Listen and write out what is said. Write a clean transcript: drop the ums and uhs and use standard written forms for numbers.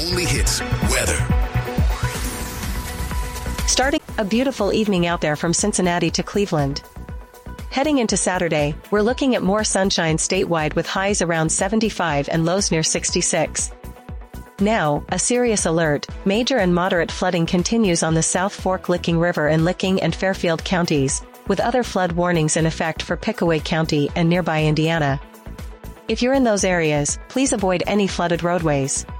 only hits weather. Starting a beautiful evening out there from Cincinnati to Cleveland. Heading into Saturday, we're looking at more sunshine statewide with highs around 75 and lows near 66. Now, a serious alert: major and moderate flooding continues on the South Fork Licking River in Licking and Fairfield counties, with other flood warnings in effect for Pickaway County and nearby Indiana. If you're in those areas, please avoid any flooded roadways.